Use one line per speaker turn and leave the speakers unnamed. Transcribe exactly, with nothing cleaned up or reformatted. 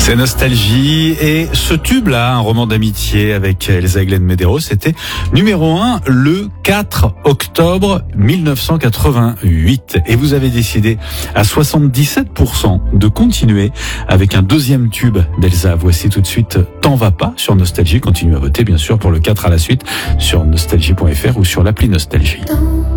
C'est Nostalgie, et ce tube-là, un roman d'amitié avec Elsa Glenn Medeiros, c'était numéro un le quatre octobre mille neuf cent quatre-vingt-huit. Et vous avez décidé à soixante-dix-sept pour cent de continuer avec un deuxième tube d'Elsa. Voici tout de suite T'en vas pas sur Nostalgie. Continuez à voter bien sûr pour le quatre à la suite sur nostalgie point f r ou sur l'appli Nostalgie.